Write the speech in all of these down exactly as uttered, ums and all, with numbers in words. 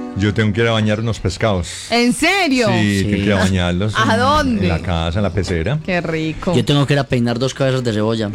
Yo tengo que ir a bañar unos pescados. ¿En serio? Sí, Sí. tengo que ir a bañarlos. ¿A en- dónde? En la casa, en la pecera. Qué rico. Yo tengo que ir a peinar dos cabezas de cebolla.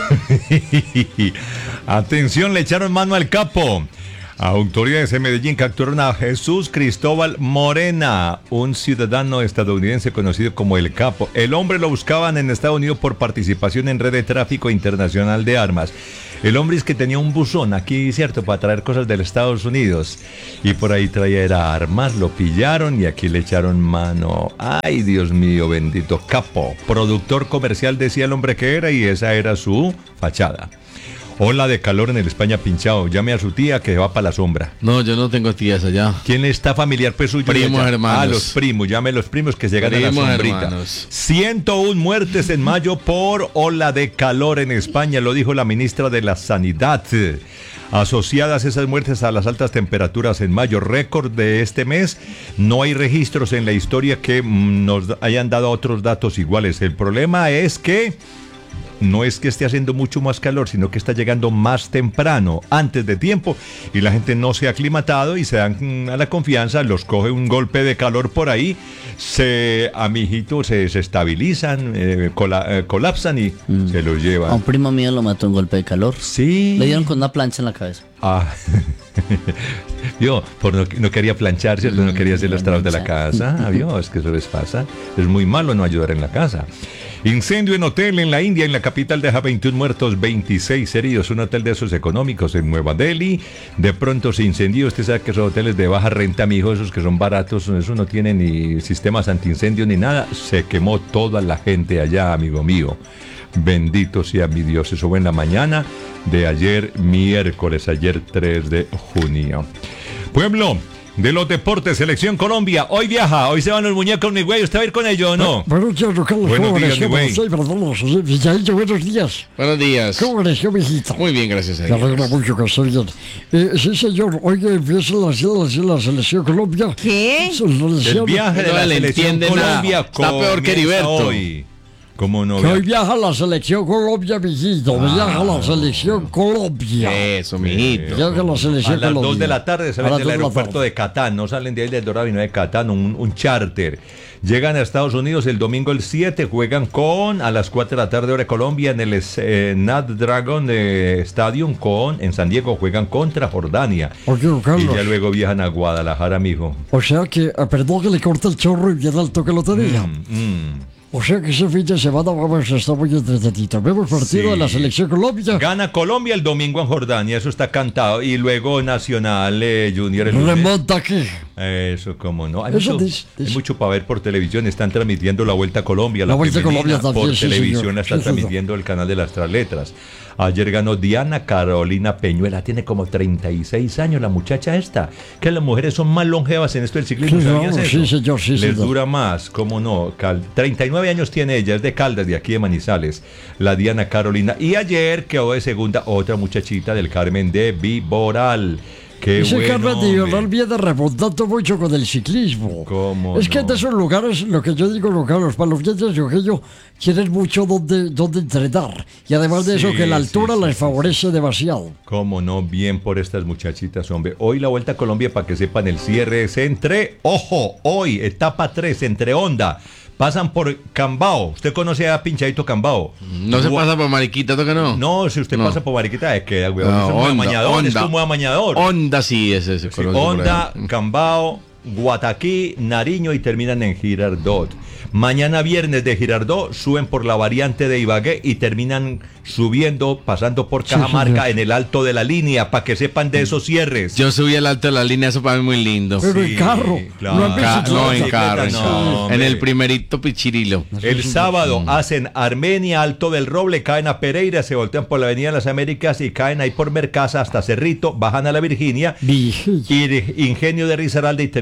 Atención, le echaron mano al capo. Autoridades de Medellín capturaron a Jesús Cristóbal Morena, un ciudadano estadounidense conocido como El Capo. El hombre lo buscaban en Estados Unidos por participación en red de tráfico internacional de armas. El hombre es que tenía un buzón aquí, ¿cierto?, para traer cosas de los Estados Unidos. Y por ahí traía era armas, lo pillaron y aquí le echaron mano. Ay, Dios mío, bendito. Capo, productor comercial decía el hombre que era y esa era su fachada. Ola de calor en el España pinchado. Llame a su tía que va para la sombra. No, yo no tengo tías allá. ¿Quién está familiar pues suyo? Primos, allá? hermanos. Ah, los primos. Llame a los primos que llegan Primos, a la sombrita. hermanos. ciento uno muertes en mayo por ola de calor en España, lo dijo la ministra de la Sanidad. Asociadas esas muertes a las altas temperaturas en mayo, récord de este mes, no hay registros en la historia que mm, nos hayan dado otros datos iguales. El problema es que no es que esté haciendo mucho más calor, sino que está llegando más temprano, antes de tiempo, y la gente no se ha aclimatado y se dan a la confianza, los coge un golpe de calor por ahí, se, amiguitos, se, se estabilizan, eh, cola, eh, colapsan y mm. se los A llevan. un primo mío lo mató un golpe de calor. Sí. Le dieron con una plancha en la cabeza. Ah. Yo, por no, no quería planchar, ¿cierto? No quería hacer los trabajos de la casa. ¿Vio? Es que eso les pasa. Es muy malo no ayudar en la casa. Incendio en hotel en la India, en la capital, deja veintiún muertos, veintiséis heridos. Un hotel de esos económicos en Nueva Delhi. De pronto se incendió. Usted sabe que esos hoteles de baja renta, mijo, esos que son baratos, eso no tiene ni sistemas antiincendio ni nada. Se quemó toda la gente allá, amigo mío. Bendito sea mi Dios. Eso fue en la mañana de ayer, miércoles, ayer tres de junio. Pueblo de los deportes, Selección Colombia. Hoy viaja, hoy se van los muñecos, mi güey. ¿Usted va a ir con ellos o no? Buenos días, don Carlos. Buenos ¿Cómo días, amaneció? mi güey. Sí, perdón, Villalillo, buenos días. Buenos días. ¿Cómo amaneció, mijito? Muy bien, gracias a Me alegra Dios. mucho que esté bien. Eh, sí, señor, hoy empieza la, la, la Selección Colombia. ¿Qué? La selección- El viaje de No la le Selección entiende nada. Colombia Está peor que comienza Heriberto. hoy. ¿Cómo no? Que hoy vea? viaja la Selección Colombia, mijito. Ah. Viaja la Selección Colombia. Eso, mijito. Viaja la A Selección las Colombia. dos de la tarde A salen las del dos de la aeropuerto tarde. de Catán, no salen de ahí del Dorado, sino de Catán, un, un charter. Llegan a Estados Unidos el domingo el siete, juegan con, a las cuatro de la tarde hora de Colombia, en el eh, Snapdragon eh, Stadium con, en San Diego juegan contra Jordania. Oye, don Y Carlos. ya luego viajan a Guadalajara, mijo. O sea que, eh, perdón que le corte el chorro y bien alto que lo tenía. Mm, mm. O sea que ese fin de semana vamos a estar muy entretenidos. Vemos partido Sí. de la Selección Colombia. Gana Colombia el domingo en Jordania, eso está cantado. Y luego Nacional eh, Junior el lunes. Remonta aquí. Eso, como no. Hay, Eso mucho, dice- hay dice. mucho para ver por televisión. Están transmitiendo la Vuelta a Colombia. La, La Vuelta a femenina, Colombia también, por sí, televisión señor. la están Sí, señor. transmitiendo el canal de las tres letras. Ayer ganó Diana Carolina Peñuela. Tiene como treinta y seis años la muchacha esta. Que las mujeres son más longevas en esto del ciclismo. Sí, ¿Sabías no, eso? sí, señor, sí, Les señor. dura más, cómo no. Cal- treinta y nueve años tiene ella. Es de Caldas, de aquí de Manizales. La Diana Carolina. Y ayer quedó de segunda otra muchachita del Carmen de Viboral. Qué Ese bueno, Carmen de hombre. Viboral viene remontando mucho con el ciclismo. ¿Cómo Es que no? de esos lugares, lo que yo digo, lo que los palofientes de Ojillo tienen mucho donde, donde entrenar. Y además de Sí, eso, que la altura sí, sí, les sí, favorece demasiado. Cómo no, bien por estas muchachitas, hombre. Hoy la Vuelta a Colombia, para que sepan, el cierre es entre, ojo, hoy, etapa tres, entre Honda. Pasan por Cambao. ¿Usted conoce a Pinchadito Cambao? No se Gua- pasa por Mariquita, ¿toca no? No, si usted No. pasa por Mariquita, es que güey, No, es muy Honda, amañador, es Honda. como amañador. Honda sí es ese. Sí, conozco por Honda, ahí. Cambao, Guataquí, Nariño y terminan en Girardot. Mañana viernes de Girardot suben por la variante de Ibagué y terminan subiendo, pasando por Sí, Cajamarca señor. en el alto de la línea, para que sepan de esos cierres. Yo subí al alto de la línea, eso para mí es muy lindo. Pero en carro, no en Ca- bicicleta. no, en carro, en, No, carro. En hombre. el primerito pichirilo. El sábado hacen Armenia, Alto del Roble, caen a Pereira, se voltean por la Avenida de las Américas y caen ahí por Mercasa hasta Cerrito, bajan a la Virginia, Vigilla. y Ingenio de Risaralda y terminan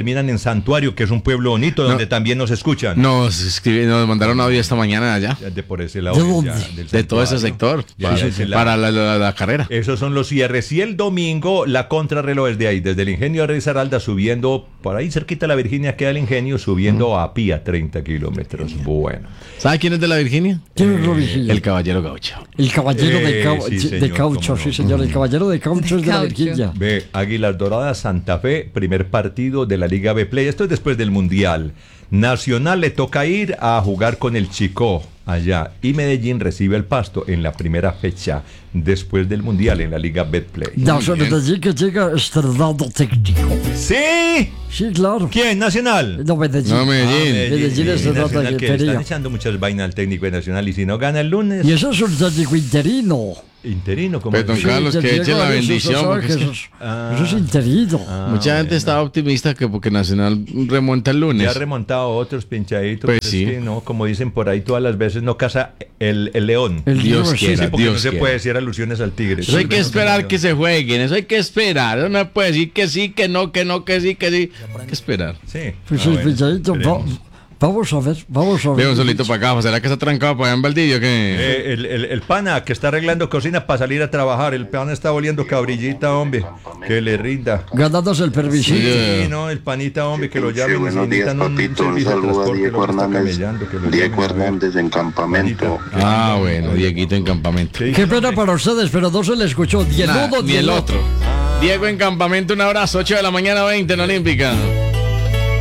terminan en Santuario, que es un pueblo bonito donde también nos escuchan. Nos escribí- nos mandaron audio esta mañana allá. De por ese lado. ¿De ya, dónde? del De todo ese Santuario. sector. Ya, Para, de ese lado. para la, la- la carrera. Esos son los cierres. Y el domingo, la contrarreloj es de ahí, desde el Ingenio de Risaralda, subiendo, por ahí cerquita de la Virginia queda el Ingenio, subiendo a Pía, treinta kilómetros. Bueno. ¿Sabe quién es de la Virginia? ¿Quién es la Virginia? El caballero gaucho. El caballero de, Eh, cau- sí, de señor, caucho, cómo no. sí señor, el caballero de caucho De es de la caucho. Virginia. Ve, Águilas Doradas, Santa Fe, primer partido de la Liga B Play. Esto es después del Mundial. Nacional le toca ir a jugar con el Chicó allá. Y Medellín recibe el Pasto en la primera fecha después del Mundial en la Liga Betplay. Nacional de allí que llega estrenado técnico. ¿Sí? Sí, claro. ¿Quién? ¿Nacional? No, Medellín. No, Medellín. Medellín sí, es otra Nacional, que le taquería. están echando muchas vainas al técnico de Nacional y si no gana el lunes, Y eso es un técnico interino. interino como Pero, don así? Carlos, Sí, que Diego eche la Arias, bendición, Eso, porque eso es que- es- Ah. eso es interino. Ah, Mucha gente bueno. estaba optimista que porque Nacional remonta el Ya lunes. ha remontado otros pinchaditos. Pues pero sí. es que no, como dicen por ahí, todas las veces no caza el, el león. El Dios libro, sí, quiera. Sí, porque Dios no se quiera. puede decir alusiones al tigre. Eso hay que esperar que se jueguen, eso hay que esperar. Eso no puede decir que sí, que no, que no, que sí, que sí. Hay que esperar. Sí. Pues Ah, sí, bueno, pinchadito, va- esperemos. vamos a ver, vamos a ver. Veo un solito para acá. ¿Será que está trancado para allá en Valdivia? ¿Qué? Eh, el, el- el pana que está arreglando cocina para salir a trabajar. El pana está oliendo cabrillita, hombre. Que le rinda. Ganándose el permiso. Sí, Sí. no, el panita, hombre, que lo Sí, llamen. buenos si días, necesitan un papito. Un servicio de saludo a transporte, Diego lo que está Hernández. camellando, que lo Diego llamen, a ver. Hernández en campamento. Panita. Ah, bueno, Dieguito en campamento. Sí. Qué pena para ustedes, pero no se le escuchó ni el Nah, uno ni el otro. Ah. Diego en campamento, un abrazo. ocho de la mañana, veinte en Olímpica.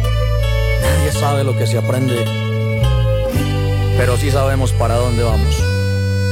Nadie sabe lo que se aprende, pero sí sabemos para dónde vamos.